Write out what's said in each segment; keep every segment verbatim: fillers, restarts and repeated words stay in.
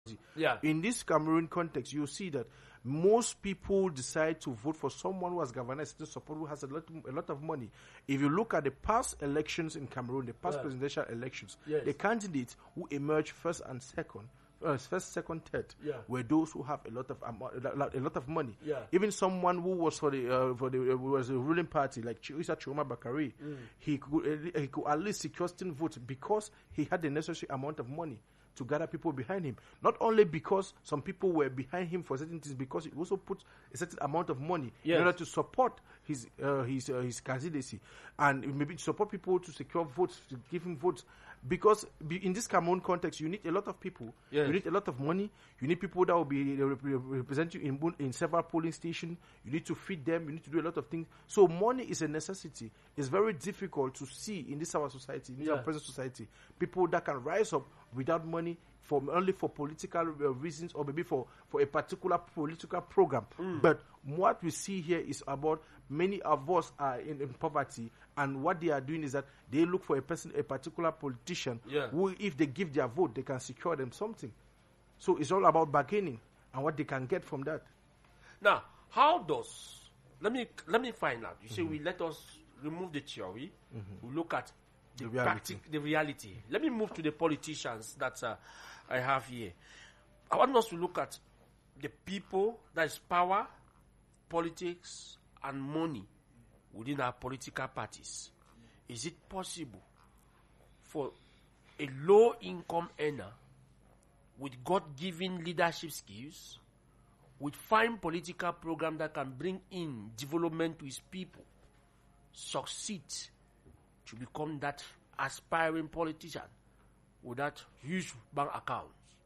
Yeah. In this Cameroon context, you see that most people decide to vote for someone who has galvanized to support, who has a lot, a lot of money. If you look at the past elections in Cameroon, the past Yeah. presidential elections, Yes. the candidates who emerged first and second, uh, first, second, third, Yeah. were those who have a lot of amo- a lot of money. Yeah. Even someone who was for the uh, for the uh, who was a ruling party like Isa Chuma Bakari, Mm. he could uh, he could at least secure still votes because he had the necessary amount of money to gather people behind him. Not only because some people were behind him for certain things, because he also put a certain amount of money Yes. in order to support his uh, his uh, his candidacy, and maybe to support people to secure votes, to give him votes. Because be- in this Cameroon context, you need a lot of people. Yes. You need a lot of money. You need people that will be uh, rep- represent you in bo- in several polling stations. You need to feed them. You need to do a lot of things. So money is a necessity. It's very difficult to see in this our society, in this Yeah. our present society, people that can rise up without money for only for political uh, reasons, or maybe for, for a particular political program. But what we see here is about many of us are in, in poverty, and what they are doing is that they look for a person, a particular politician, Yeah. who, if they give their vote, they can secure them something. So it's all about bargaining and what they can get from that. Now, how does let me let me find out. You say we let us remove the theory. We look at the, The reality. practic- the reality. Let me move to the politicians that uh, I have here. I want us to look at the people, that is power, politics, and money within our political parties. Is it possible for a low-income earner with God-given leadership skills, with fine political program that can bring in development to his people, succeed to become that aspiring politician with that huge bank account?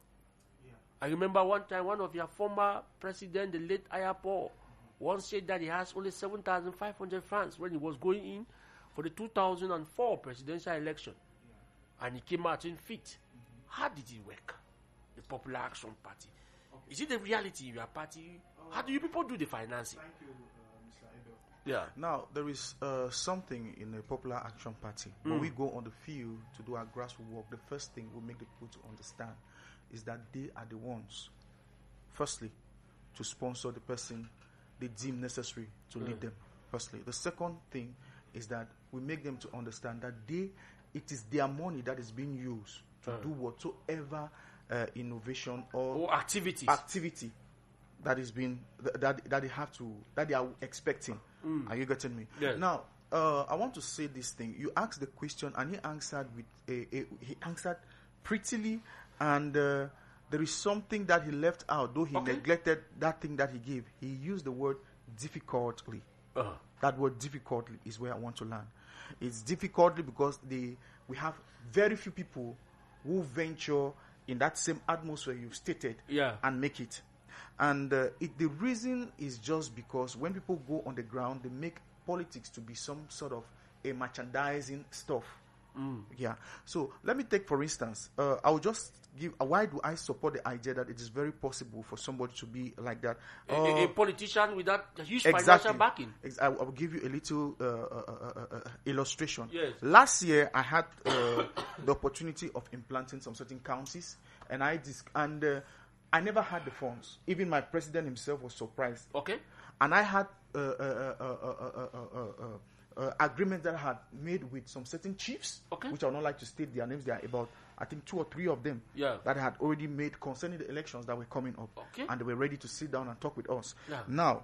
I remember one time one of your former president, the late Ayapo, once said that he has only seven thousand five hundred francs when he was going in for the two thousand four presidential election. And he came out in fit. Mm-hmm. How did it work? The Popular Action Party. Okay. Is it the reality in your party? Uh, How do you people do the financing? Thank you, uh, Mister Edo. Yeah. Now, there is uh, something in the Popular Action Party. Mm. When we go on the field to do our grassroots work, the first thing we make the people to understand is that they are the ones, firstly, to sponsor the person they deem necessary to mm. lead them, firstly. The second thing is that we make them to understand that they, it is their money that is being used to mm. do whatsoever uh, innovation or, or activities. activity that is being th- that that they have to that they are expecting. Mm. Are you getting me? Yes. Now, uh, I want to say this thing. You asked the question, and he answered with a, a he answered prettily, and uh, there is something that he left out. Though he okay. neglected that thing that he gave, he used the word difficultly. Uh-huh. That word difficultly is where I want to learn. It's difficultly because the we have very few people who venture in that same atmosphere you've stated yeah. and make it. And uh, it, the reason is just because when people go on the ground, they make politics to be some sort of a merchandising stuff. Mm. Yeah. So let me take, for instance, uh, I will just give, uh, why do I support the idea that it is very possible for somebody to be like that? A, uh, a, a politician with that huge exactly. financial backing. Ex- I, I will give you a little uh, uh, uh, uh, illustration. Yes. Last year, I had uh, the opportunity of implanting some certain counties, and I dis- and uh, I never had the funds. Even my president himself was surprised. Okay. And I had uh, uh, uh, uh, uh, uh, uh, uh, uh, agreement that I had made with some certain chiefs, okay. which I would not like to state their names. There are about, I think, two or three of them yeah. that I had already made concerning the elections that were coming up. Okay. And they were ready to sit down and talk with us. Yeah. Now,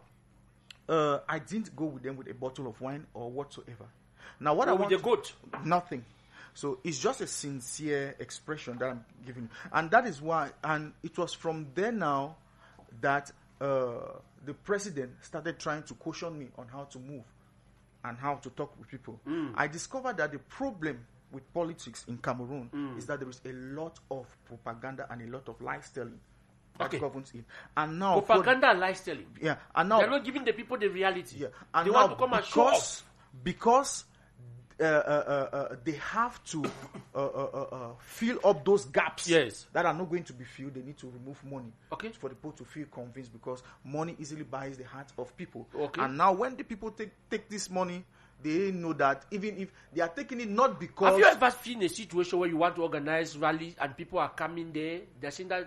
uh, I didn't go with them with a bottle of wine or whatsoever. Now, what or I with want... the goat? Nothing. So it's just a sincere expression that I'm giving. And that is why, and it was from there now that uh, the president started trying to caution me on how to move and how to talk with people. Mm. I discovered that the problem with politics in Cameroon mm. is that there is a lot of propaganda and a lot of lie-telling that okay. governs it. And now propaganda for, and lie-telling. Yeah, and now they're not giving the people the reality. Yeah, and they now want to come because, and show off. because uh, uh, uh, uh, they have to uh, uh, uh, uh, fill up those gaps yes. that are not going to be filled. They need to remove money okay. for the people to feel convinced, because money easily buys the hearts of people. Okay. And now when the people take take this money, they know that even if they are taking it not because... Have you ever seen a situation where you want to organize rallies and people are coming there, they're saying that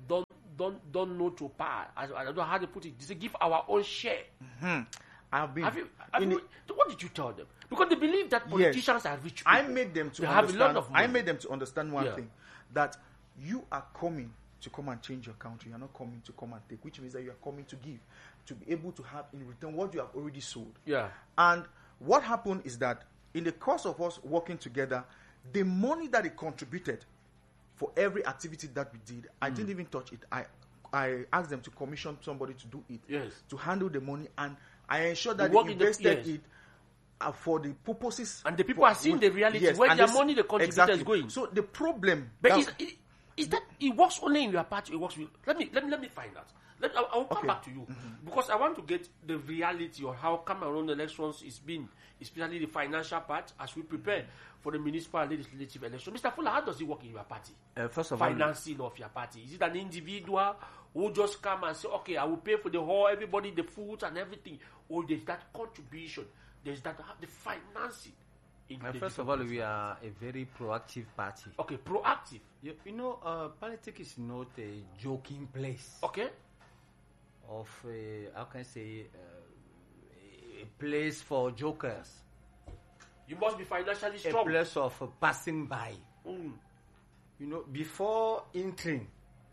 don't don't don't know to par. I, I don't know how to put it. They say give our own share. Hmm. I've been. Have you, have in you, what did you tell them? Because they believe that politicians Yes. are rich people. I made them to They have a understand. lot of I money. made them to understand one Yeah. thing, that you are coming to come and change your country. You're not coming to come and take, which means that you are coming to give, to be able to have in return what you have already sold. Yeah. And what happened is that in the course of us working together, the money that they contributed for every activity that we did, I didn't even touch it. I I asked them to commission somebody to do it, Yes. to handle the money, and I ensured that You work they in the- invested yes. it uh, for the purposes. And the people for- are seeing with- the reality, yes, where and their they money see- they contributed exactly. is going. So the problem, But that- is, is, is that it works only in your party? It works with. Let me let me let me find out. Let, I, I will come Okay. back to you because I want to get the reality of how Cameroon elections is been, especially the financial part, as we prepare for the municipal and legislative election. Mister Fuller, how does it work in your party? Uh, first of all, Financing of your party, is it an individual who just come and say, okay, I will pay for the whole, everybody, the food and everything, or there's that contribution, there's that the financing. In Uh, the first of different all, we places? are a very proactive party. Okay, proactive. You, you know, uh, politics is not a joking place Okay, of, a, how can I say, uh, a place for jokers, you must be financially a strong. place of uh, passing by. Mm. You know, before entering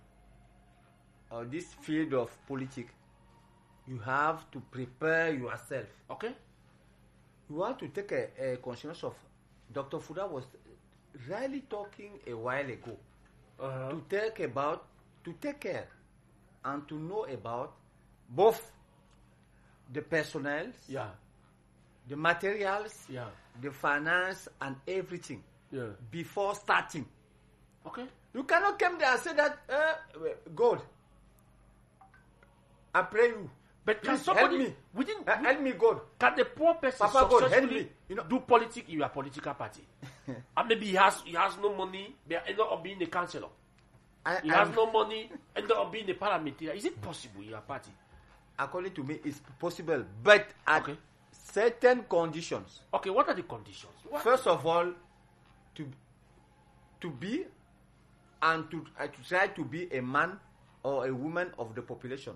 uh, this field of politics, you have to prepare yourself. Okay, You want to take a, a conscience of Doctor Fuda was really talking a while ago uh-huh. to take about to take care and to know about both the personnel, yeah, the materials, yeah, the finance and everything yeah. before starting. Okay, You cannot come there and say that uh, God, I pray you. but can Please somebody help me. within Uh, help me, God. can the poor person Papa God, help successfully me. You know- do politics in your political party? And maybe he has he has no money, but end up being a councillor. I, He I'm- has no money, end up being a parliamentarian. Is it possible in your party? according to me, it's possible, but at Okay. certain conditions. Okay, what are the conditions? What? First of all, to to be and to, uh, to try to be a man or a woman of the population,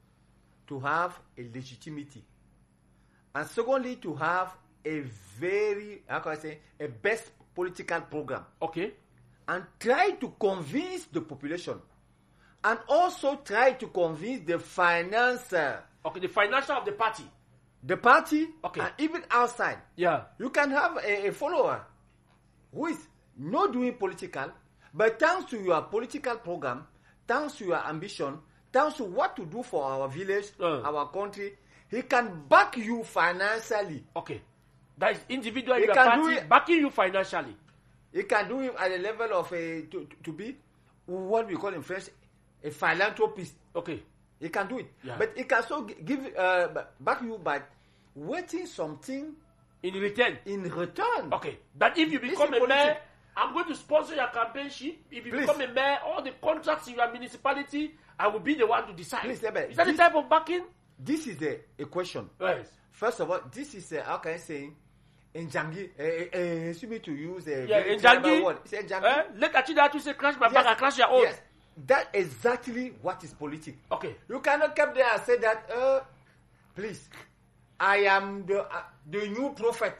to have a legitimacy, and secondly, to have a very, how can I say, a best political program, Okay, and try to convince the population, and also try to convince the financer, okay, the financial of the party. the party, Okay. and even outside. Yeah, You can have a, a follower who is not doing political, but thanks to your political program, thanks to your ambition, thanks to what to do for our village, Uh. our country, he can back you financially. okay. That is individual in He your can do party it. backing you financially. He can do it at the level of a to, to, to be what we call in French a philanthropist. Okay, He can do it, Yeah. but he can also gi- give uh, ba- back you by waiting something in return. in return. Okay, that if you This become is a mayor, politics. I'm going to sponsor your campaign sheet. If you Please. become a mayor, all the contracts in your municipality, I will be the one to decide. Please, Ebe, is that this- the type of backing? This is the equation. Yes. First of all, this is uh, how can I say in Jangi? Uh, uh, excuse me to use a Yeah, very in clever Jangi, word. Say Jangi. eh, let Achida to say crash my back and crash your own. Yes, that exactly what is politics. Okay. You cannot come there and say that. Uh, please, I am the uh, the new prophet.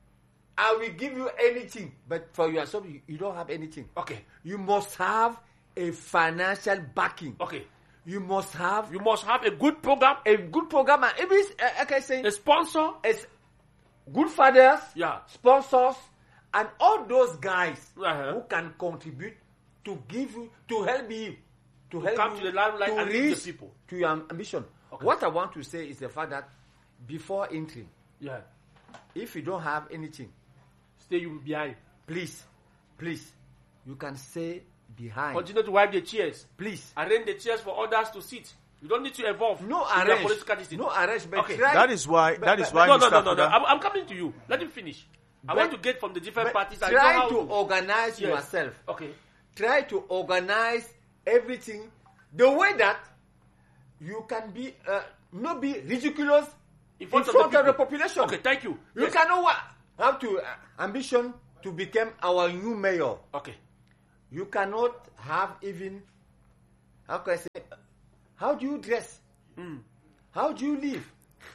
I will give you anything, but for yourself, you, you don't have anything. Okay. You must have a financial backing. Okay. You must have You must have a good program, a good program. And it is, uh, like I say, a sponsor. it's good fathers, Yeah. sponsors, and all those guys Uh-huh. who can contribute to give you, to help you, to help come you to the limelight to and lead the reach people. to your ambition. Okay. What I want to say is the fact that before entering, Yeah. if you don't have anything, Stay you behind. please, please, you can stay behind. Continue to wipe the chairs. Please, Arrange the chairs for others to sit. You don't need to evolve. no in your arrange, political distance. no arrange, but Okay. try. that is why. But- That is but- why. no, no, Mister no, no, no. Fuda- I'm, I'm coming to you. Let him finish. I But- want to get from the different but parties. I know try how to organize Yes. yourself. Okay. Try to organize everything the way that you can be uh, not be ridiculous in front, of the of, the people. population. Okay, thank you. You Yes. cannot wa- have to uh, ambition to become our new mayor. Okay. You cannot have even how can I say, how do you dress? Mm. How do you live?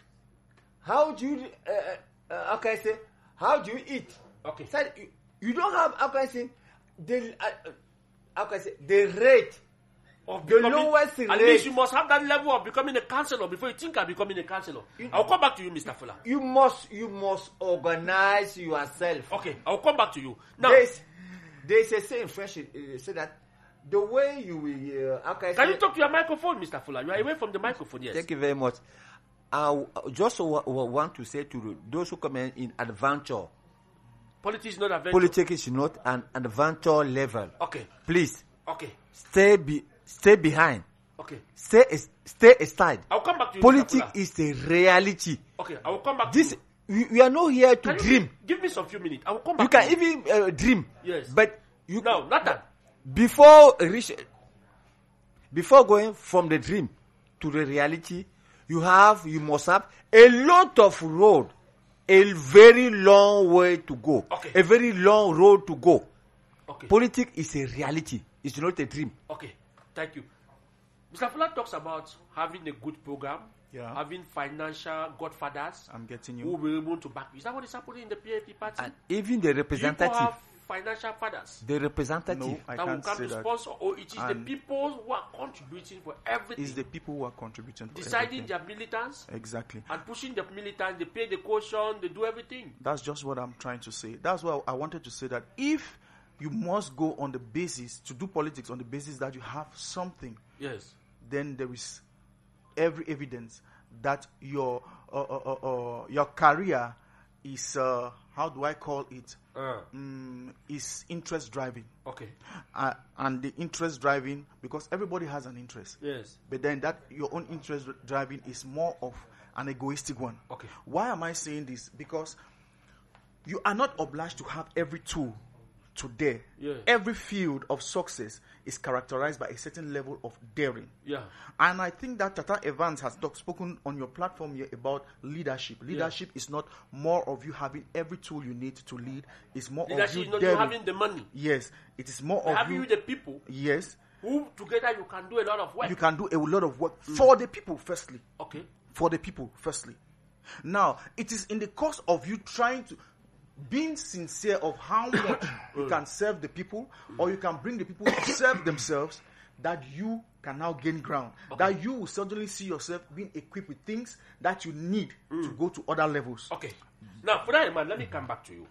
How do you, uh, uh, how can I say, how do you eat? Okay. So you, you don't have, how can I say, the, uh, uh, how can I say, the rate Of the becoming- lowest At rate. least you must have that level of becoming a counselor before you think of becoming a counselor. I'll come back to you, Mister Fuller. You must, you must organize yourself. Okay, I'll come back to you. Now, There's, there's a saying in French, uh, say that the way you will, uh, how can I can say, you talk to your microphone, Mister Fuller? You are away from the microphone, yes. Thank you very much. I w- just w- w- want to say to those who come in, in adventure, Politics is not a venture. politics is not an adventure level. Okay, Please okay, stay be, stay behind, okay. stay as- stay aside. I'll come back to you, Mister Politics Fuller. is a reality. Okay, I will come back This to you. we, we are not here to Can you dream. Give me some few minutes. I will come You back can to you. even uh, dream. Yes. But you No, not that. before reach, before going from the dream to the reality, you have you must have a lot of road, a very long way to go, Okay. a very long road to go. Okay. Politics is a reality. It's not a dream. Okay, thank you. Mister Fuller talks about having a good program, Yeah. having financial godfathers I'm getting who you. will be able to back you. Is that what is happening in the P A P party? And even the People representative, have financial fathers the representative, No, I that will can't come say to that. sponsor, or it is the And- people who are contributing for everything, It's the people who are contributing for deciding everything. their militants Exactly. and pushing the militants. They pay the caution, they do everything. That's just what I'm trying to say. That's why I wanted to say that if you must go on the basis to do politics on the basis that you have something, Yes. then there is every evidence that your uh, uh, uh, uh, your career is uh, how do I call it? Uh, Mm, is interest driving, okay. uh, and the interest driving because everybody has an interest. Yes. But then that your own interest driving is more of an egoistic one. Okay. Why am I saying this? Because you are not obliged to have every tool today. Yeah. Every field of success is characterized by a certain level of daring. Yeah. And I think that Tata Evans has talk, spoken on your platform here about leadership. Leadership is not more of you having every tool you need to lead. It's more Leadership of is you not you daring. having the money. Yes, it is more They of have you. you the people Yes, who together you can do a lot of work. you can do a lot of work for the people firstly. Okay. For the people firstly. Now, it is in the course of you trying to being sincere of how much you can serve the people or you can bring the people to serve themselves that you can now gain ground. That you will suddenly see yourself being equipped with things that you need to go to other levels. Okay. Now, for that in mind, let me come back to you.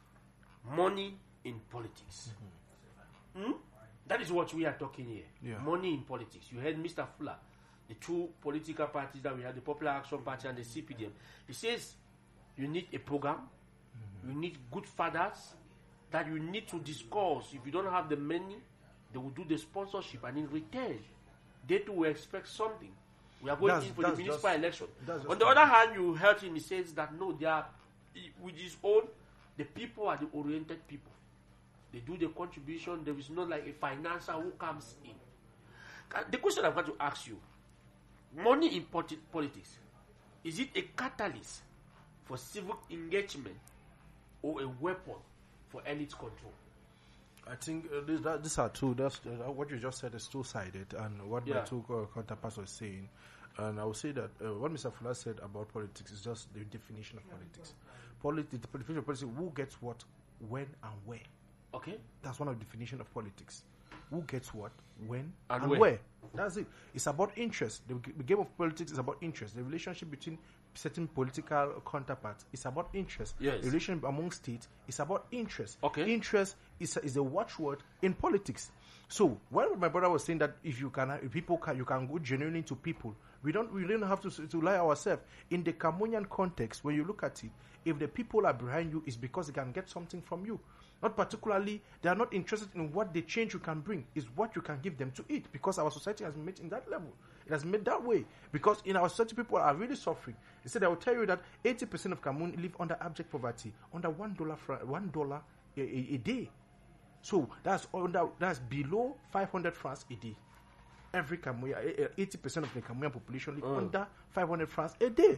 Money in politics. Hmm? That is what we are talking here. Yeah. Money in politics. You heard Mister Fuller, the two political parties that we have, the Popular Action Party and the C P D M. He says you need a program, you need good fathers, that you need to discuss. If you don't have the money, they will do the sponsorship, and in return, they too will expect something. We are going That's- in for the that's municipal just- election. that's just On the fine. other hand, you heard him, he says that no, they are, with his own, the people are the oriented people. They do the contribution. There is not like a financer who comes in. Ca- The question I've got to ask you, money in politi- politics, is it a catalyst for civic engagement or a weapon for elite control? I think uh, these, that, these are two. That's uh, what you just said is two-sided, and what Yeah. my two uh, counterparts were saying. And I would say that uh, what Mister Fuller said about politics is just the definition of politics. Politi- the definition of politics: who gets what, when, and where. Okay? That's one of the definition of politics. Who gets what, when, And and, where. where. That's it. It's about interest. The, g- the game of politics is about interest. The relationship between certain political counterparts is about interest. Yes. The relation among states is about interest. Okay. Interest is a, is a watchword in politics. So when my brother was saying that if you can, if people can, you can go genuinely to people. We don't, we don't have to to lie ourselves. In the Cameroonian context, when you look at it, if the people are behind you, it's because they can get something from you. Not particularly, they are not interested in what the change you can bring. Is what you can give them to eat. Because our society has been made in that level. It has made that way. Because in our society, people are really suffering. They said, I will tell you that eighty percent of Cameroon live under abject poverty, under one dollar, fr- one dollar a, a, a day. So that's under, that's below five hundred francs a day. Every Cameroon, eighty percent of the Cameroonian population live under five hundred francs a day.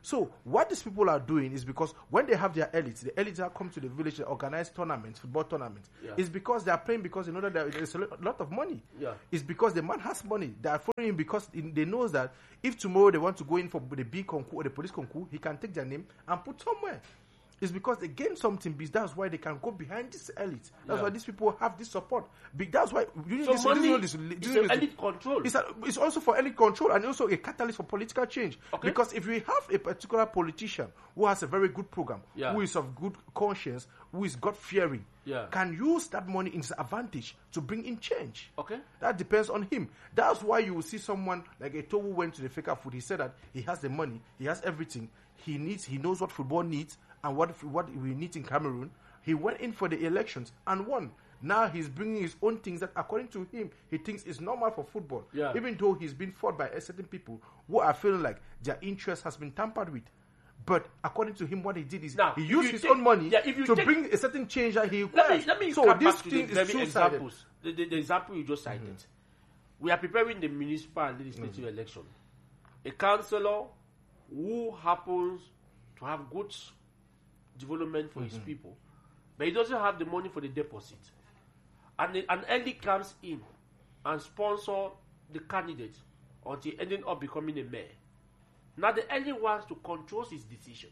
So what these people are doing is because when they have their elites, the elites that come to the village, they organize tournaments, football tournaments. Yeah. It's because they are playing because they know that there is a lo- lot of money. Yeah. It's because the man has money. They are following him because in, they know that if tomorrow they want to go in for the big concours or the police concours, he can take their name and put somewhere. It's because they gain something. That's why they can go behind this elite. That's Yeah. why these people have this support. Be- That's why you need So this, money this, this, this, is this, an elite control. It's, a, it's also for elite control and also a catalyst for political change. Okay. Because if we have a particular politician who has a very good program, Yeah. who is of good conscience, who is God-fearing, Yeah. can use that money in his advantage to bring in change. Okay. That depends on him. That's why you will see someone like Eto'o who went to the Feka Food. He said that he has the money, he has everything. He needs, he knows what football needs and what what we need in Cameroon. He went in for the elections and won. Now he's bringing his own things that, according to him, he thinks is normal for football. Yeah. Even though he's been fought by certain people who are feeling like their interest has been tampered with. But according to him, what he did is Now, he if used you his take- own money yeah, if you to take- bring a certain change that he Let requires. me let me so come this back to thing the is very two-sided. examples. The, the, the example you just cited. We are preparing the municipal and legislative election. A councillor who happens to have good development for his people, but he doesn't have the money for the deposit, and the, an elite comes in and sponsor the candidate until ending up becoming a mayor. Now the elite wants to control his decision,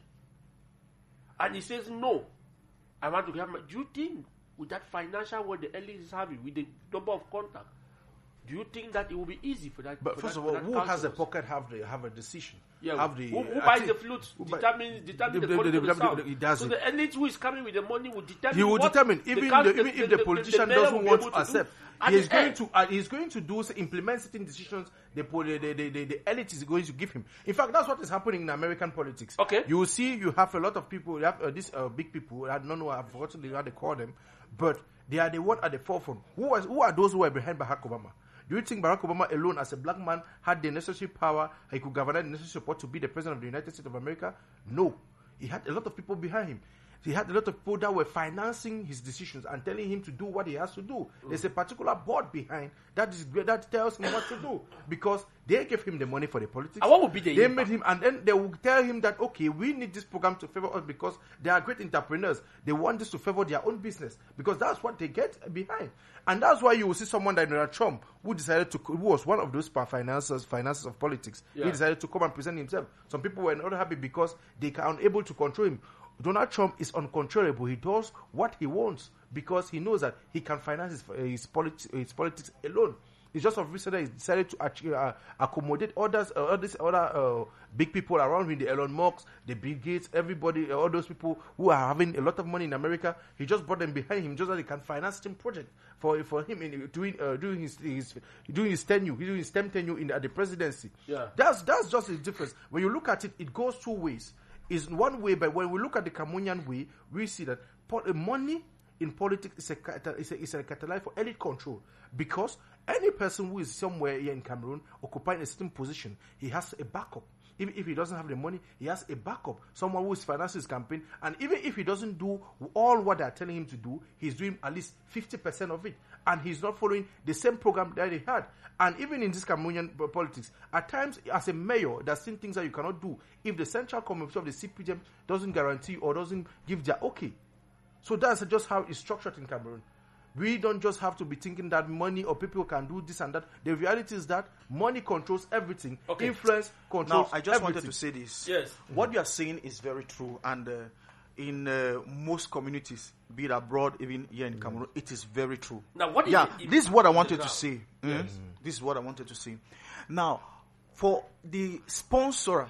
and he says, "No, I want to have my." Do you think with that financial what the elite is having, with the number of contact, do you think that it will be easy for that? But for first that, of all, for that who has the councillors? pocket have the have a decision? Yeah, have the, who, who I buys think- the flute who buy- determines determines the- the, the- quality the- of the the- sound. the- it does So it. the elite who is coming with the money will determine. He will what determine even, coun- the, even if the, politician mayor will doesn't be want able to do. accept. At He is the going end- to uh, he is going to do implement certain decisions. The, pol- the, the, the, the elite is going to give him. In fact, that's what is happening in American politics. Okay. You will see you have a lot of people. You have uh, these uh, big people. I don't know. I've forgotten how they call them, but they are the one at the forefront. Who was who are those who are behind Barack Obama? Do you think Barack Obama alone, as a black man, had the necessary power? He could govern the necessary support to be the president of the United States of America? No. He had a lot of people behind him. He had a lot of people that were financing his decisions and telling him to do what he has to do. Mm. There's a particular board behind that is that tells him what to do because they gave him the money for the politics. And what would be the They impact? made him, and then they will tell him that okay, we need this program to favor us because they are great entrepreneurs. They want this to favor their own business because that's what they get behind, and that's why you will see someone like Donald Trump who decided to, who was one of those financiers, financiers of politics. Yeah. He decided to come and present himself. Some people were not happy because they are unable to control him. Donald Trump is uncontrollable. He does what he wants because he knows that he can finance his, his, politi- his politics alone. It's just of recent that he decided to achieve, uh, accommodate others, uh, all these other uh, big people around him, the Elon Musk, the Bill Gates, everybody, all those people who are having a lot of money in America. He just brought them behind him just so that he can finance him project for for him in doing uh, doing his, his doing his tenure, doing his term tenure in at the presidency. Yeah. That's that's just the difference. When you look at it, it goes two ways. Is one way, but when we look at the Cameroonian way, we see that po- money in politics is a, cata- is a is a catalyst for elite control because any person who is somewhere here in Cameroon occupying a certain position, he has a backup. Even if he doesn't have the money, he has a backup. Someone who is financing his campaign, and even if he doesn't do all what they are telling him to do, he's doing at least fifty percent of it, and he's not following the same program that he had. And even in this Cameroonian politics, at times, as a mayor, there are still things that you cannot do if the central committee of the C P D M doesn't guarantee or doesn't give their okay. So that's just how it's structured in Cameroon. We don't just have to be thinking that money or people can do this and that. The reality is that money controls everything. Okay. Influence controls Now, I just everything. wanted to say this. Yes. What you are saying is very true. And uh, in uh, most communities, be it abroad, even here in Cameroon, it is very true. Now, what is yeah, the- this is what I the wanted to ground? say. Mm. This is what I wanted to say. Now, for the sponsor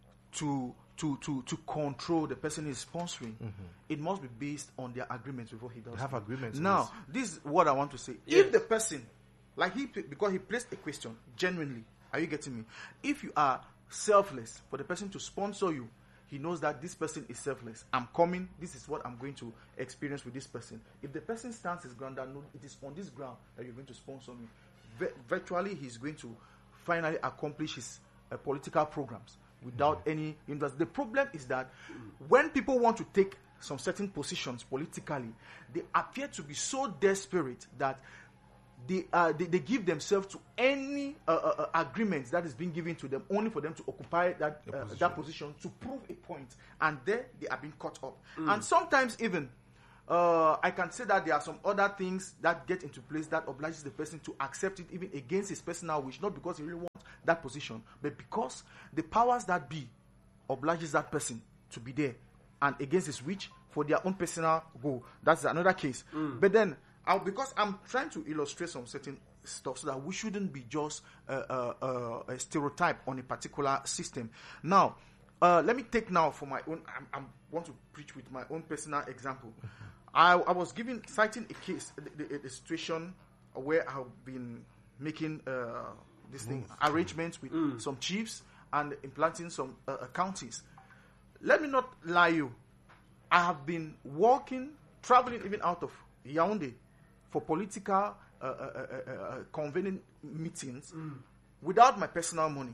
to to to to control the person he's sponsoring, it must be based on their agreements before he does. They have it. agreements, Now, this is what I want to say. Yes. If the person, like he, because he placed a question genuinely, are you getting me? If you are selfless for the person to sponsor you, he knows that this person is selfless. I'm coming. This is what I'm going to experience with this person. If the person stands his ground, that no, it is on this ground that you're going to sponsor me. Vir- virtually, he's going to finally accomplish his uh, political programs without any interest. The problem is that when people want to take some certain positions politically, they appear to be so desperate that they, uh, they, they give themselves to any uh, uh, uh, agreement that is being given to them, only for them to occupy that uh, position. that position to prove a point, and there they are being caught up. And sometimes even uh, I can say that there are some other things that get into place that obliges the person to accept it even against his personal wish, not because he really wants that position, but because the powers that be obliges that person to be there, and against his wish for their own personal goal. That's another case. But then, I'll, because I'm trying to illustrate some certain stuff so that we shouldn't be just uh, uh, uh, a stereotype on a particular system. Now, uh, let me take now for my own, I I'm, want to preach with my own personal example. I, I was giving, citing a case, the, the, the situation where I've been making uh, this thing, arrangements with Mm. some chiefs and implanting some uh, uh, counties. Let me not lie you. I have been walking, traveling even out of Yaoundé for political uh, uh, uh, uh, convening meetings without my personal money.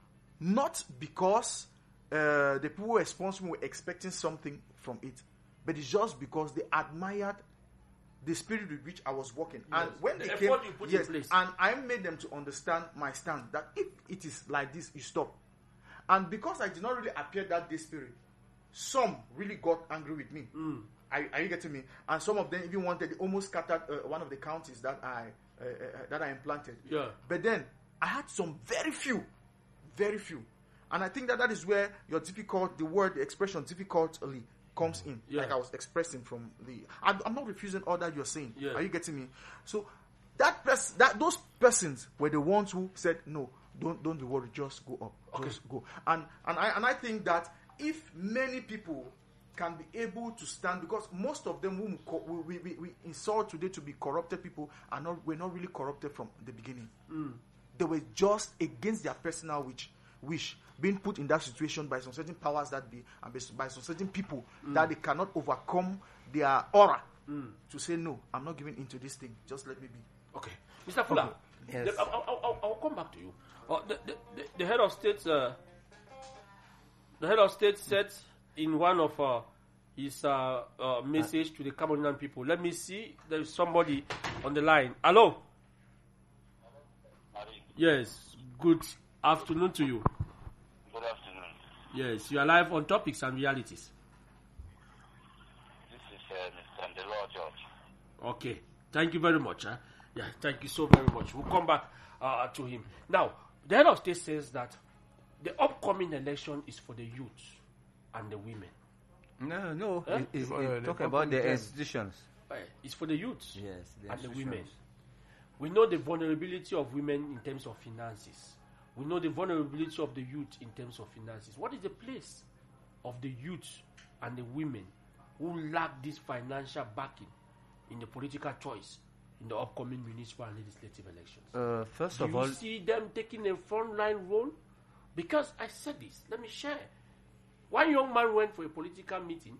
Not because uh, the people responsible were expecting something from it, but it's just because they admired the spirit with which I was walking. Yes. And when The they effort came, you put yes, in place. and I made them to understand my stand that if it is like this, you stop. And because I did not really appear that desperate, some really got angry with me. Mm. Are, are you getting me? And some of them even wanted, they almost scattered uh, one of the counties that I uh, uh, that I implanted. Yeah. But then I had some very few, very few, and I think that that is where your difficult, the word, the expression difficultly comes in. Yeah. Like I was expressing from the. I'm, I'm not refusing all that you're saying. Yeah. Are you getting me? So that pers- that those persons were the ones who said no. Don't don't be worried. Just go up. Just go. And and I and I think that if many people can be able to stand, because most of them whom co- we, we, we insult today to be corrupted people are not were not really corrupted from the beginning. Mm. They were just against their personal wish, wish being put in that situation by some certain powers that be, and by, by some certain people that they cannot overcome their aura to say no. I'm not giving into this thing. Just let me be. Okay, Mister Fuller. Yes. the- I'll, I'll, I'll, I'll come back to you. Uh, the, the, the, the head of state, uh, the head of state said in one of uh, his uh, uh, message to the Cameroonian people. Let me see. There is somebody on the line. Hello. Yes. Good afternoon to you. Good afternoon. Yes, you are live on Topics and Realities. This is uh, Mister Andelo George. Okay. Thank you very much. Huh? Yeah, thank you so very much. We'll come back uh, to him. Now, the head of state says that the upcoming election is for the youth and the women. No, no. Huh? It, it's, Uh, it the talk about the company institutions. Uh, it's for the youth Yes, the and the institutions. women. We know the vulnerability of women in terms of finances. We know the vulnerability of the youth in terms of finances. What is the place of the youth and the women who lack this financial backing in the political choice in the upcoming municipal and legislative elections? Uh, first Do of you all, see them taking a frontline role? Because I said this, let me share. One young man went for a political meeting,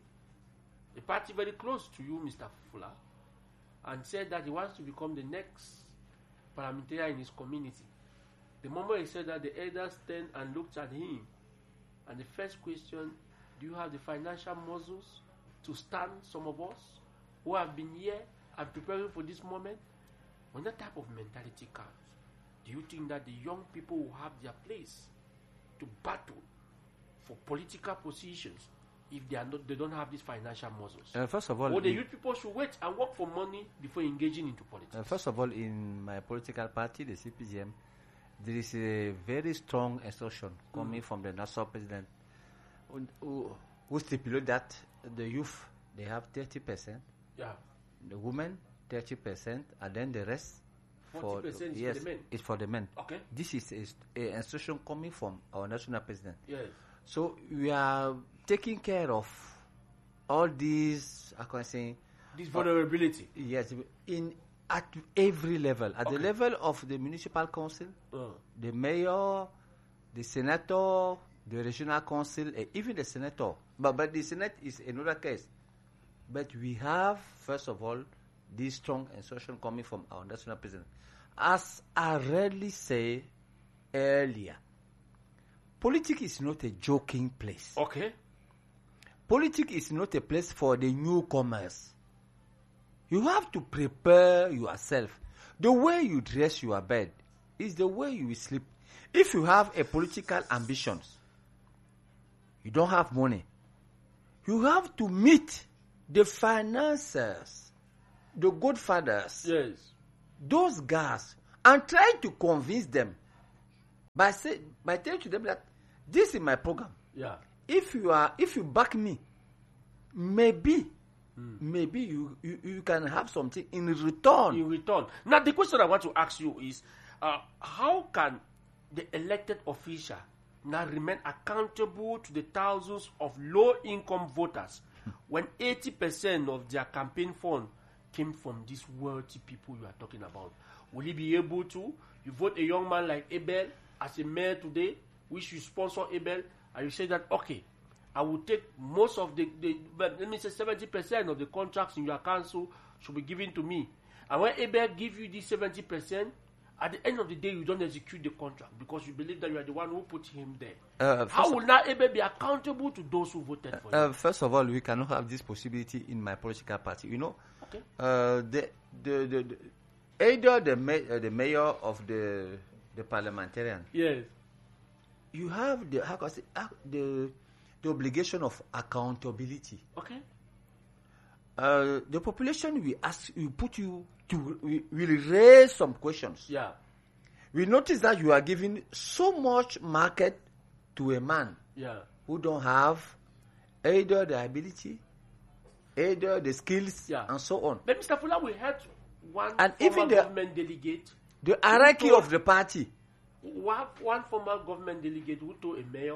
a party very close to you, Mister Fuller, and said that he wants to become the next parliamentarian in his community. The moment he said that, the elders turned and looked at him. And the first question, do you have the financial muscles to stand some of us who have been here and preparing for this moment? When that type of mentality comes, do you think that the young people will have their place to battle for political positions if they are not, they don't have these financial muscles? uh, first of all, Or the in- youth people should wait and work for money before engaging into politics? Uh, first of all, in my political party, the C P G M, there is a very strong instruction coming from the national president who, who, who stipulate that the youth, they have thirty percent, Yeah. the women thirty percent, and then the rest forty percent is for yes, the men. it's for the men. Okay. This is a, a instruction coming from our national president. Yes. So we are taking care of all these, I can say, This vulnerability. yes, in at every level, at the Okay. level of the municipal council, Uh, the mayor, the senator, the regional council, and even the senator. But but the senate is another case. But we have, first of all, this strong instruction coming from our national president. As I rarely say earlier, politics is not a joking place. okay. Politics is not a place for the newcomers. You have to prepare yourself. The way you dress your bed is the way you will sleep. If you have a political ambitions, you don't have money, you have to meet the financiers, the godfathers, Yes. those guys, and try to convince them by say, by telling to them that this is my program. Yeah. If you are, if you back me, maybe, maybe you, you you can have something in return. In return. Now, the question I want to ask you is, uh, how can the elected official now remain accountable to the thousands of low-income voters when eighty percent of their campaign fund came from these wealthy people you are talking about? Will he be able to? You vote a young man like Abel as a mayor today, which you sponsor Abel, and you say that, okay, I will take most of the, the but let me say seventy percent of the contracts in your council should be given to me. And when Abel give you this seventy percent, at the end of the day, you don't execute the contract because you believe that you are the one who put him there. Uh, How will now Abel be accountable to those who voted for Uh, him? first of all, we cannot have this possibility in my political party. You know, Okay. uh, the, the, the, the either the ma- uh, the mayor of the the parliamentarian, Yes. you have the how can I say, uh, the the obligation of accountability. Okay. Uh, the population will ask, will put you to, will, will raise some questions. Yeah. We notice that you are giving so much market to a man Yeah. who don't have either the ability, either the skills, Yeah. and so on. But Mister Fuller, we had one And former even the- government delegate, The hierarchy of the party. one, one former government delegate who told a mayor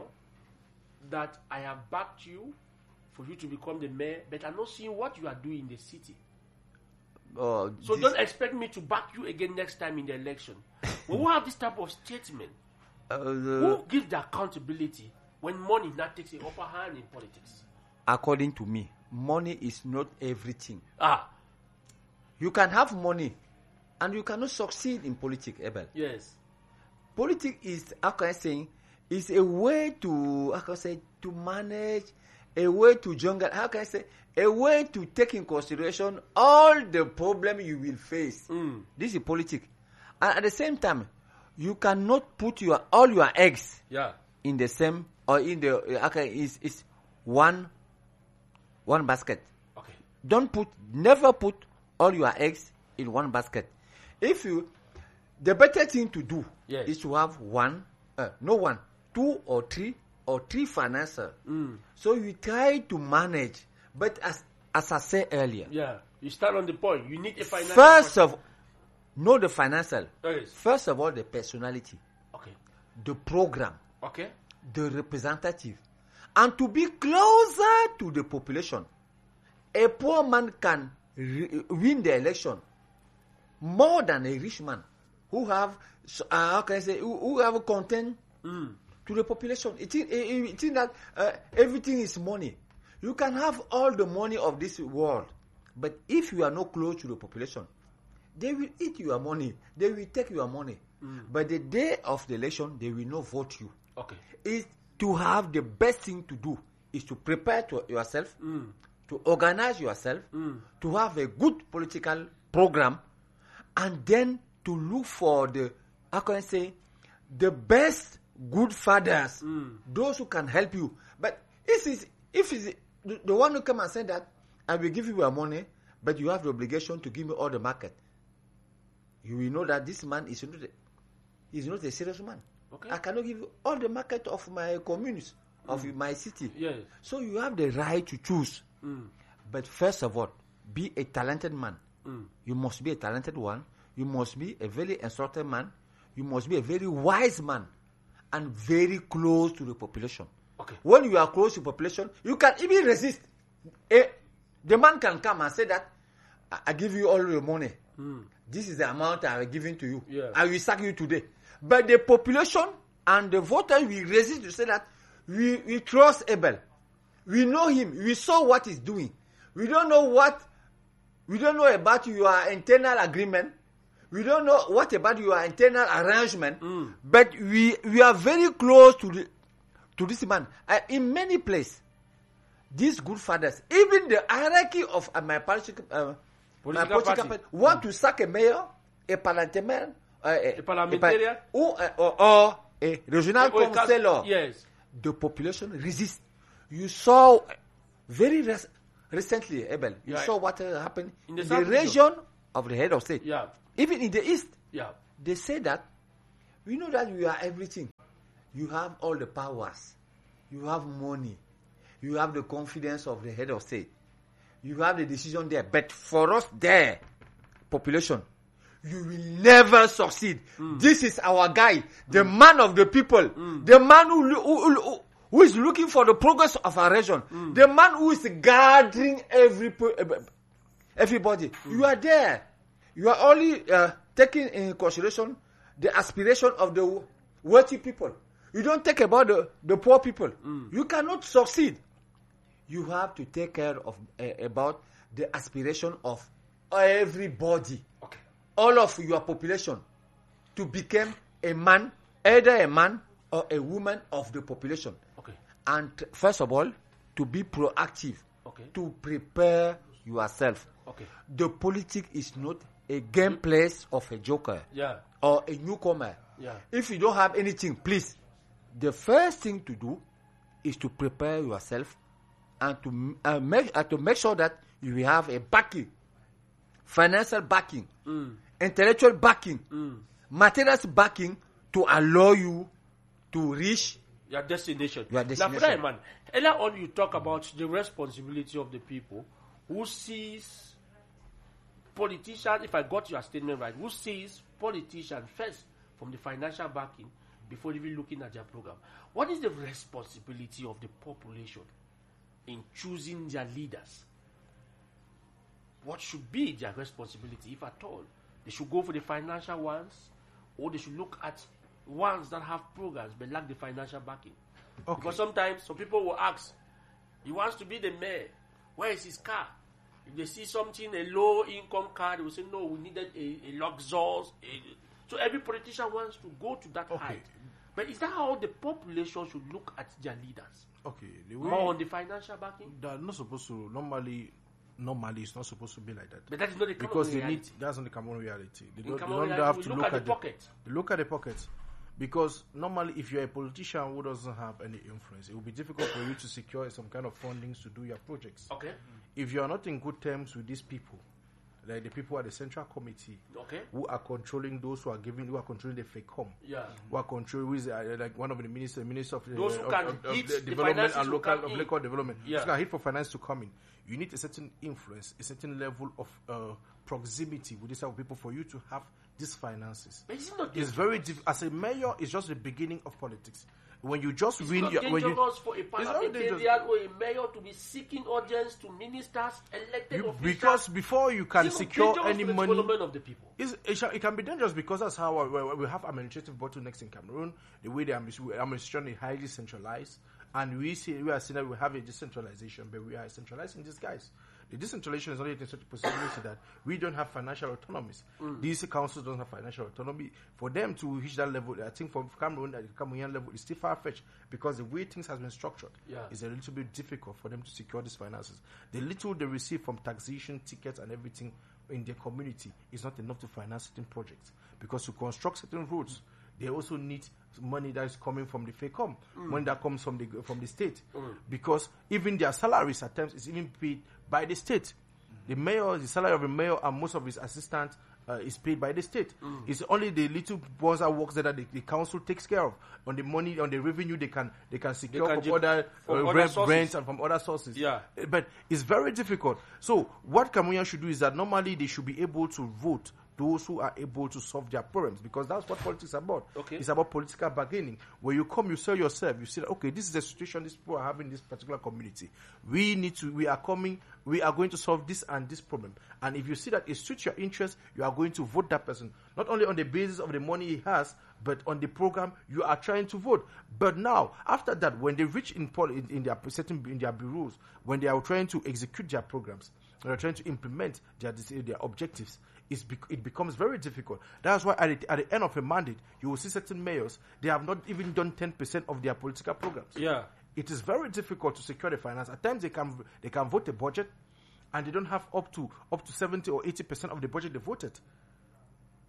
that I have backed you for you to become the mayor, but I'm not seeing what you are doing in the city. Uh, So this- don't expect me to back you again next time in the election. When we have this type of statement, uh, the- who gives the accountability when money now takes an upper hand in politics? according to me, money is not everything. Ah, You can have money, and you cannot succeed in politics, Abel. yes. Politics is, how can I say, is a way to, how can I say, to manage, a way to jungle, how can I say, a way to take in consideration all the problems you will face. Mm. This is politics. And at the same time, you cannot put your all your eggs Yeah. in the same, or in the, uh, okay, is is one, one basket. Okay. Don't put, never put all your eggs in one basket. If you, the better thing to do Yes. is to have one, uh, no one, two or three or three financiers. Mm. So you try to manage, but as as I said earlier, Yeah. You start on the point. You need a financial. first person. of, know the financial. Yes. First of all, the personality, Okay. the program, Okay. the representative, and to be closer to the population. A poor man can re- win the election more than a rich man who have, uh, how can I say, who, who have content Mm. to the population. It is, it is that uh, everything is money. You can have all the money of this world, but if you are not close to the population, they will eat your money. They will take your money. Mm. But the day of the election, they will not vote you. Okay. Is to have the best thing to do is to prepare to yourself, Mm. to organize yourself, Mm. to have a good political program, and then to look for the, how can I say, the best good fathers, Mm. those who can help you. But if it's, if it's the, the one who come and say that, I will give you your money, but you have the obligation to give me all the market, you will know that this man is not a, is not a serious man. Okay. I cannot give you all the market of my communes, of my city. Yes. So you have the right to choose. Mm. But first of all, be a talented man. Mm. You must be a talented one. You must be a very instructed man. You must be a very wise man and very close to the population. Okay. When you are close to population, you can even resist. A, the man can come and say that, I, I give you all the money. Mm. This is the amount I am giving to you. Yeah. I will sack you today. But the population and the voters will resist to say that we, we trust Abel. We know him. We saw what he's doing. We don't know what, we don't know about your internal agreement. We don't know what about your internal arrangement. Mm. But we, we are very close to the, to this man. Uh, in many places, these good fathers, even the hierarchy of uh, my political, uh, my Political political party. party, want to sack a mayor, a parliamentarian, uh, a, A parliamentarian? a, or, uh, or, or a regional Or a cast- councillor, Yes. the population resist. You saw very res- recently, Abel, you Yeah. saw what uh, happened In in the the, South region. region of the head of state. Yeah. Even in the east, Yeah. they say that we know that you are everything. You have all the powers. You have money. You have the confidence of the head of state. You have the decision there. But for us there, population, you will never succeed. This is our guy, the man of the people, the man who, who, who, who is looking for the progress of our region, the man who is gathering every po- everybody. You are there. You are only uh, taking in consideration the aspiration of the wealthy people. You don't take about the, the poor people. You cannot succeed. You have to take care of uh, about the aspiration of everybody, Okay. all of your population, to become a man, either a man or a woman of the population. Okay. And first of all, to be proactive, Okay. to prepare yourself. Okay. The politics is not a game place of a joker Yeah. or a newcomer. Yeah. If you don't have anything, please, the first thing to do is to prepare yourself and to uh, make uh, to make sure that you will have a backing, financial backing, intellectual backing, materials backing to allow you to reach Your destination. Your Now, destination. Fred, man, earlier on you talk about the responsibility of the people who sees politicians, if I got your statement right, who sees politicians first from the financial backing before even looking at their program. What is the responsibility of the population in choosing their leaders? What should be their responsibility, if at all? They should go for the financial ones, or they should look at ones that have programs but lack the financial backing. Okay. Because sometimes some people will ask, he wants to be the mayor, where is his car? If they see something, a low income car, they will say, no, we needed a, a Luxus. A... So every politician wants to go to that Okay. height. But is that how the population should look at their leaders? Okay, the way More on the financial backing? they're not supposed to normally. Normally, it's not supposed to be like that. But that is not the common Because they reality. need that's not the common reality. They In don't, they common don't reality, have we to look look, at the at pocket. They look at the pockets. Because normally, if you're a politician who doesn't have any influence, it will be difficult for you to secure some kind of fundings to do your projects. Okay. If you are not in good terms with these people, like the people at the central committee, Okay. who are controlling those who are giving, who are controlling the FECOM, Yeah. who are controlling, who is uh, like one of the ministers, minister of, uh, Those who of, can of, of hit the the development finances and who local come of in. local development. Yeah. So can hit for finance to come in. You need a certain influence, a certain level of uh, proximity with these type of people for you to have these finances. But is it not It's very diff- as a mayor, it's just the beginning of politics. When you just It's win, not your, when you dangerous for a very dangerous. parliamentarian or a mayor to be seeking audience to ministers, elected You, officials. because before you can Is it not secure dangerous any for the money, development of the people? It's, it, shall, it can be dangerous because that's how uh, we, we have administrative bottlenecks in Cameroon. The way the administ- administration is highly centralized, and we see we are seeing that we have a decentralization, but we are centralized in disguise. The decentralization is only a such possibility that we don't have financial autonomies. These councils don't have financial autonomy. For them to reach that level, I think for Cameroon, at the Cameroonian level, is still far-fetched because the way things has been structured Yeah. is a little bit difficult for them to secure these finances. The little they receive from taxation, tickets, and everything in their community is not enough to finance certain projects. Because to construct certain roads, they also need money that is coming from the FECOM, money that comes from the from the state. Because even their salaries at times is even paid by the state. The mayor, the salary of the mayor and most of his assistants uh, is paid by the state. It's only the little ones that works there that the, the council takes care of. On the money, on the revenue they can they can secure can from ge- other, from uh, other rent, sources. rents and from other sources. Yeah. Uh, But it's very difficult. So what Cameroonians should do is that normally they should be able to vote those who are able to solve their problems, because that's what politics is about. Okay. It's about political bargaining. Where you come, you sell yourself. You say, that, okay, this is the situation these people are having in this particular community. We need to. We are coming. We are going to solve this and this problem. And if you see that it suits your interest, you are going to vote that person not only on the basis of the money he has, but on the program you are trying to vote. But now, after that, when they reach in, pol- in, in their certain in their bureaus, when they are trying to execute their programs, they are trying to implement their their objectives, it's bec- it becomes very difficult. That's why at the, at the end of a mandate, you will see certain mayors, they have not even done ten percent of their political programs. Yeah. It is very difficult to secure the finance. At times they can they can vote a budget, and they don't have up to up to seventy or eighty percent of the budget they voted.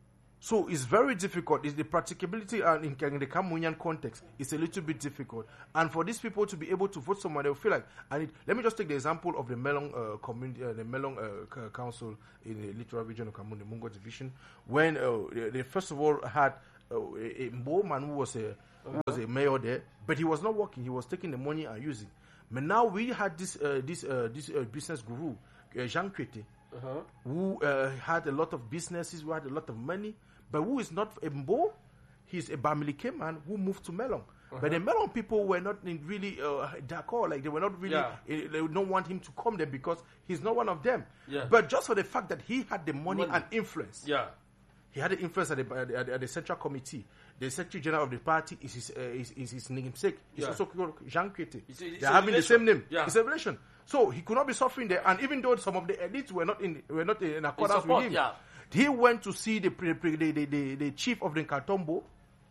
So it's very difficult. It's the practicability and in, in the Cameroonian context, it's a little bit difficult. And for these people to be able to vote someone, they'll feel like, I need, let me just take the example of the Melong uh, community, uh, the Melong uh, Council in the Littoral Region of Cameroon, the Mungo Division, when uh, they, they first of all had uh, a, a Mbo man who was a, who was a mayor there, but he was not working. He was taking the money and using. But now we had this uh, this uh, this uh, business guru, uh, Jean Kwete, uh-huh. who uh, had a lot of businesses, who had a lot of money, but who is not a Mbo. He's a Bamileke man who moved to Melong. Uh-huh. But the Melong people were not in really uh, d'accord, like they were not really, yeah. uh, they don't want him to come there because he's not one of them. Yeah. But just for the fact that he had the money, money. and influence. Yeah. He had the influence at the, at the, at the Central Committee. The Secretary General of the party is his, uh, is, is his namesake. He's yeah. also called Jean Kwete. They're having relation. the same name. Yeah. It's a relation. So he could not be suffering there. And even though some of the elites were not in were not in accordance support, with him, yeah. he went to see the the, the, the, the chief of the Nkatombo,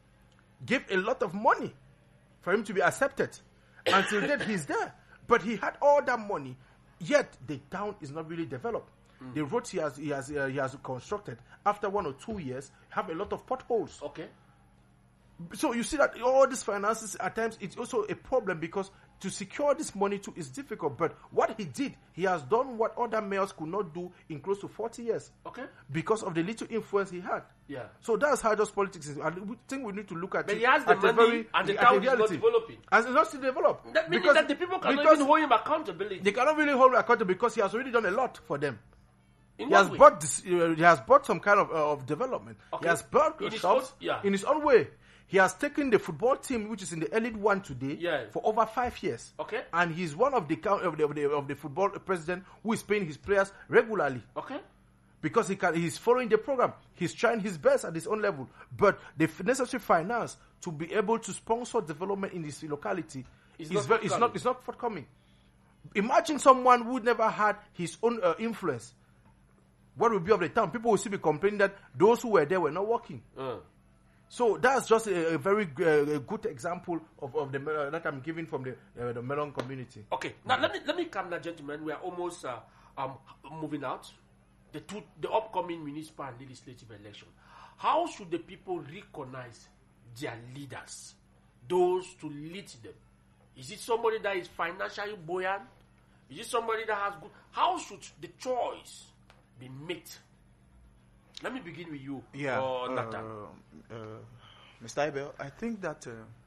gave a lot of money for him to be accepted. Until then, he's there. But he had all that money, yet the town is not really developed. Mm. The roads he has he has uh, he has constructed after one or two years have a lot of potholes. Okay. So you see that all these finances at times it's also a problem because to secure this money too is difficult. But what he did, he has done what other mayors could not do in close to forty years. Okay. Because of the little influence he had. Yeah. So that's how just politics is. And we think we need to look at but it. He has the at money very, and the town is not developing. And it's not still developed. That means that the people cannot even hold him accountability. They cannot really hold him accountable because he has already done a lot for them. In he has way? bought this, uh, he has bought some kind of uh, of development. Okay. He has built in shops his own, yeah. in his own way. He has taken the football team, which is in the Elite One today, yeah. for over five years. Okay, and he's one of the of the, of the of the football president who is paying his players regularly. Okay, because he can, he's following the program. He's trying his best at his own level, but the necessary finance to be able to sponsor development in this locality is not very, it's not it's not forthcoming. Imagine someone who never had his own uh, influence. What would be of the town? People will still be complaining that those who were there were not working. Uh. So that's just a, a very uh, a good example of, of the uh, that I'm giving from the uh, the Melong community. Okay, now let me let me come now, gentlemen. We are almost uh, um moving out. The two the upcoming municipal and legislative election. How should the people recognize their leaders, those to lead them? Is it somebody that is financially buoyant? Is it somebody that has good? How should the choice be made? Let me begin with you, yeah, uh, Nathan. Uh, uh, Mister Abel, I think that uh,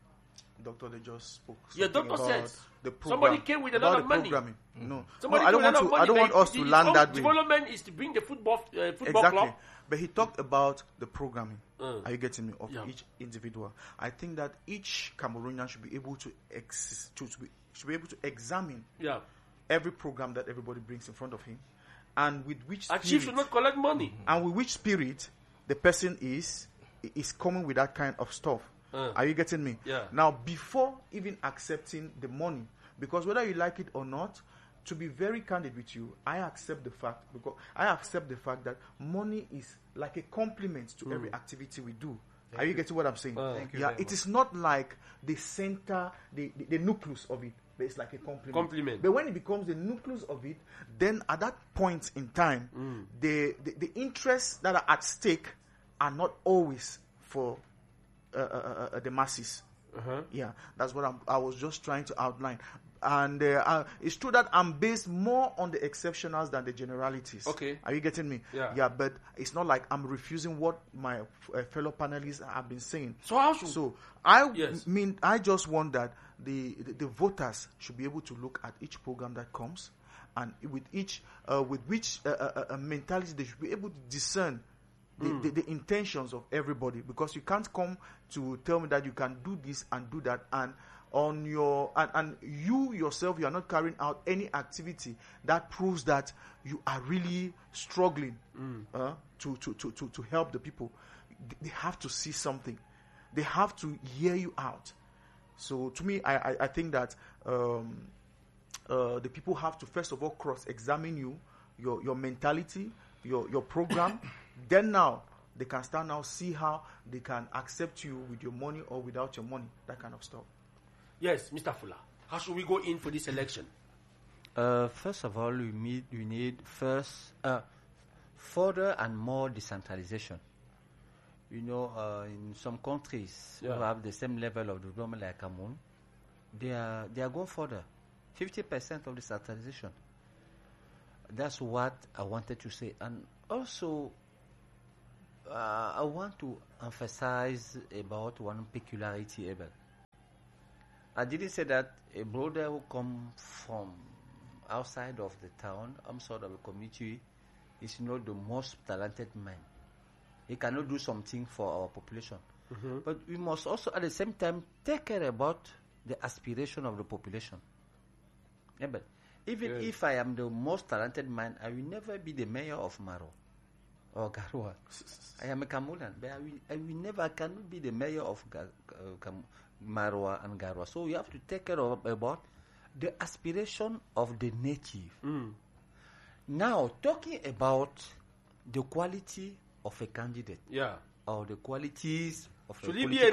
Doctor they just spoke. Yeah, Doctor about says the program, somebody came with a lot of money. Mm-hmm. No, somebody no, I don't want to. I don't want us to land that way. Development is to bring the football uh, football exactly. club. But he talked about the programming. Uh, Are you getting me? Of yeah. each individual. I think that each Cameroonian should be able to ex- to, to be, should be able to examine yeah. every program that everybody brings in front of him, and with which spirit, and chief should not collect money, and with which spirit the person is is coming with that kind of stuff. Uh, Are you getting me? Yeah. Now, before even accepting the money, because whether you like it or not, to be very candid with you, I accept the fact because I accept the fact that money is like a compliment to mm. every activity we do. Thank Are you, you getting what I'm saying? Uh, Thank you yeah, it much. Is not like the center, the, the, the nucleus of it, but it's like a compliment. Compliment. But when it becomes the nucleus of it, then at that point in time, mm. the, the the interests that are at stake are not always for uh, uh, uh, the masses. Uh-huh. Yeah, that's what I'm, I was just trying to outline. And uh, uh, it's true that I'm based more on the exceptionals than the generalities. Okay. Are you getting me? Yeah. Yeah, but it's not like I'm refusing what my uh, fellow panelists have been saying. So how should... So I yes. mean, I just want that the, the, the voters should be able to look at each program that comes, and with each, uh, with which uh, uh, uh, mentality they should be able to discern The, mm. the, the intentions of everybody, because you can't come to tell me that you can do this and do that, and on your and, and you yourself you are not carrying out any activity that proves that you are really struggling mm. uh, to, to, to, to, to help the people. They have to see something. They have to hear you out. So to me, I, I, I think that um, uh, the people have to first of all cross-examine you, your your mentality, your your program. Then now they can start now see how they can accept you with your money or without your money, that kind of stuff. Yes, Mister Fuller. How should we go in for this election? Uh, first of all, we need we need first uh, further and more decentralization. you know, uh, in some countries Yeah. who have the same level of development like Cameroon, they are they are going further. fifty percent of the saturation. That's what I wanted to say. And also, uh, I want to emphasize about one peculiarity, Abel. I didn't say that a brother who come from outside of the town, I'm sort of a community, is not the most talented man. He cannot do something for our population. Mm-hmm. But we must also at the same time take care about the aspiration of the population. Yeah, but even Yes. if I am the most talented man, I will never be the mayor of Maro or Garoua. I am a Cameroonian, but I will, I will never, I cannot be the mayor of Ga, uh, Cam, Maroa and Garoua. So we have to take care of about the aspiration of the native. Mm. Now, talking about the quality of a candidate Yeah. or the qualities of Should a he be political